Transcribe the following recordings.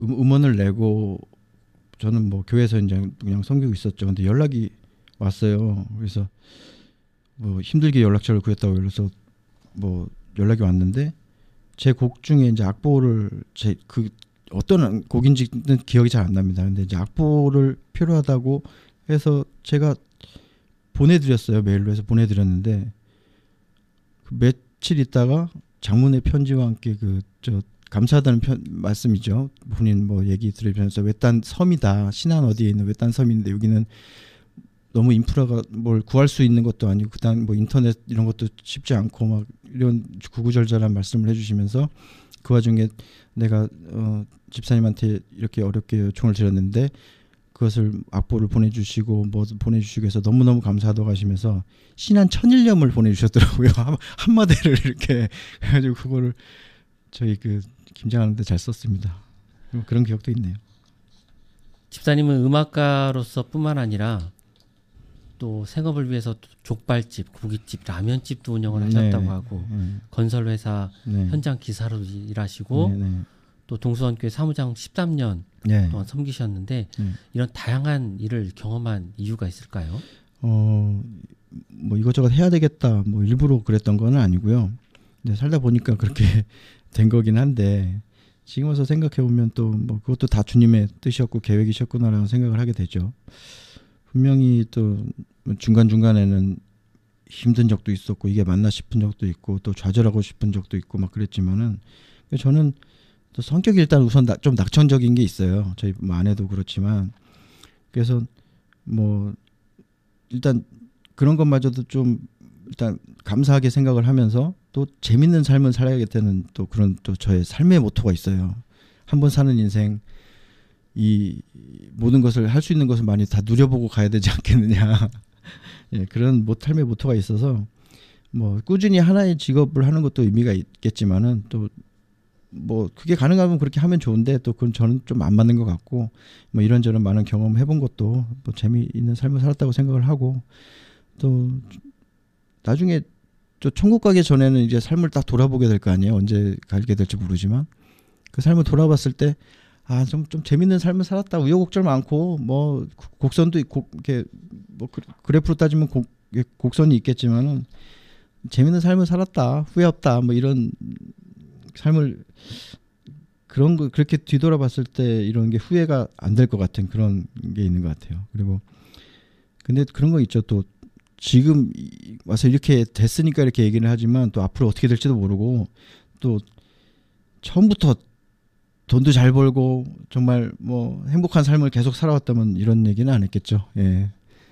음원을 내고 저는 뭐 교회에서 이제 그냥 섬기고 있었죠. 근데 연락이 왔어요. 그래서 뭐 힘들게 연락처를 구했다고 그래서 뭐 연락이 왔는데 제 곡 중에 이제 악보를 제 그 어떤 곡인지는 기억이 잘 안 납니다. 근데 이제 악보를 필요하다고 해서 제가 보내드렸어요. 메일로 해서 보내드렸는데 그 며칠 있다가 장문의 편지와 함께 감사하다는 말씀이죠. 본인 뭐 얘기 들으면서 외딴 섬이다. 신안 어디에 있는 외딴 섬인데 여기는 너무 인프라가 뭘 구할 수 있는 것도 아니고 그다음 뭐 인터넷 이런 것도 쉽지 않고 막 이런 구구절절한 말씀을 해주시면서 그 와중에 내가 집사님한테 이렇게 어렵게 요청을 드렸는데 그것을 악보를 보내주시고 뭐 보내주시고 해서 너무너무 감사하다고 하시면서 신한 천일염을 보내주셨더라고요. 한마디를 이렇게 해가지고 그거를 저희 김장하는데 잘 썼습니다. 그런 기억도 있네요. 집사님은 음악가로서 뿐만 아니라 또 생업을 위해서 족발집, 고깃집, 라면집도 운영을 하셨다고 하고 건설회사 현장 기사로 일하시고 또 동수원교회 사무장 13년 동안 섬기셨는데 이런 다양한 일을 경험한 이유가 있을까요? 뭐 이것저것 해야 되겠다 뭐 일부러 그랬던 건 아니고요. 근데 살다 보니까 그렇게 된 거긴 한데 지금 와서 생각해 보면 또 뭐 그것도 다 주님의 뜻이었고 계획이셨구나라는 생각을 하게 되죠. 분명히 또 중간중간에는 힘든 적도 있었고 이게 맞나 싶은 적도 있고 또 좌절하고 싶은 적도 있고 막 그랬지만은 저는 또 성격이 일단 우선 좀 낙천적인 게 있어요. 저희 아내도 그렇지만 그래서 뭐 일단 그런 것마저도 좀 일단 감사하게 생각을 하면서 또 재밌는 삶을 살아야겠다는 또 그런 또 저의 삶의 모토가 있어요. 한 번 사는 인생 이 모든 것을 할 수 있는 것을 많이 다 누려보고 가야 되지 않겠느냐. 예, 그런 삶의 모토가 있어서 뭐 꾸준히 하나의 직업을 하는 것도 의미가 있겠지만은 또 뭐 그게 가능하면 그렇게 하면 좋은데 또 그건 저는 좀 안 맞는 것 같고 뭐 이런저런 많은 경험 해본 것도 뭐 재미있는 삶을 살았다고 생각을 하고 또 나중에 저 천국 가기 전에는 이제 삶을 딱 돌아보게 될 거 아니에요. 언제 가게 될지 모르지만 그 삶을 돌아봤을 때 좀 재밌는 삶을 살았다. 우여곡절 많고 뭐 곡선도 있고 이렇게 뭐 그래프로 따지면 곡선이 있겠지만은 재밌는 삶을 살았다. 후회 없다. 뭐 이런 삶을 그런 거 그렇게 뒤돌아봤을 때 이런 게 후회가 안 될 것 같은 그런 게 있는 것 같아요. 그리고 근데 그런 거 있죠. 또 지금 와서 이렇게 됐으니까 이렇게 얘기를 하지만 또 앞으로 어떻게 될지도 모르고 또 처음부터 돈도 잘 벌고 정말 뭐 행복한 삶을 계속 살아왔다면 이런 얘기는 안 했겠죠. 예.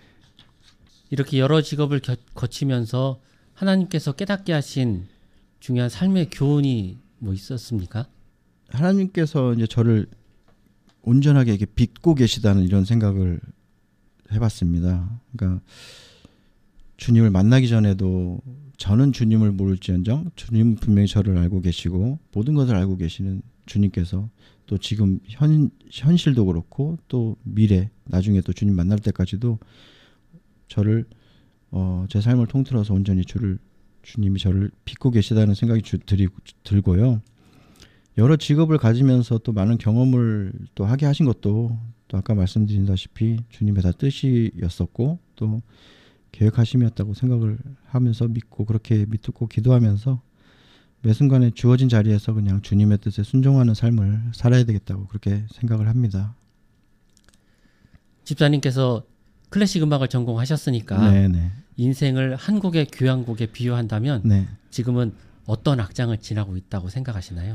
이렇게 여러 직업을 거치면서 하나님께서 깨닫게 하신 중요한 삶의 교훈이 뭐 있었습니까? 하나님께서 이제 저를 온전하게 이렇게 빚고 계시다는 이런 생각을 해봤습니다. 그러니까 주님을 만나기 전에도 저는 주님을 모를지언정 주님은 분명히 저를 알고 계시고 모든 것을 알고 계시는 주님께서 또 지금 현실도 그렇고 또 미래 나중에 또 주님 만날 때까지도 저를 제 삶을 통틀어서 온전히 주님이 저를 빚고 계시다는 생각이 들고요. 여러 직업을 가지면서 또 많은 경험을 또 하게 하신 것도 또 아까 말씀드린다시피 주님의 다 뜻이었었고 또 계획하심이었다고 생각을 하면서 믿고 그렇게 믿고 기도하면서 매 순간에 주어진 자리에서 그냥 주님의 뜻에 순종하는 삶을 살아야 되겠다고 그렇게 생각을 합니다. 집사님께서 클래식 음악을 전공하셨으니까 네네. 인생을 한 곡의 교향곡에 비유한다면 네. 지금은 어떤 악장을 지나고 있다고 생각하시나요?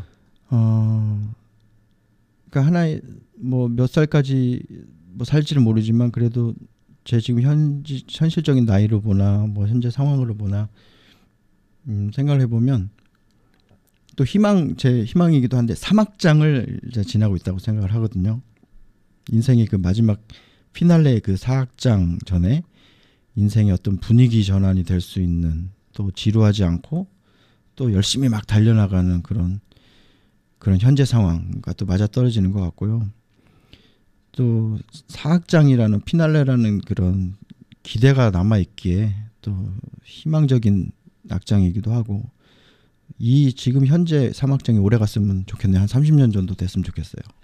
그러니까 하나의 뭐 몇 살까지 뭐 살지는 모르지만 그래도 제 지금 현실적인 나이로 보나 뭐 현재 상황으로 보나 생각을 해보면 또 제 희망이기도 한데 3악장을 이제 지나고 있다고 생각을 하거든요. 인생의 그 마지막 피날레의 그 4악장 전에 인생의 어떤 분위기 전환이 될 수 있는 또 지루하지 않고 또 열심히 막 달려나가는 그런 현재 상황과 또 맞아떨어지는 것 같고요. 또 4악장이라는 피날레라는 그런 기대가 남아있기에 또 희망적인 악장이기도 하고 이 지금 현재 3악장이 오래 갔으면 좋겠네요. 한 30년 정도 됐으면 좋겠어요.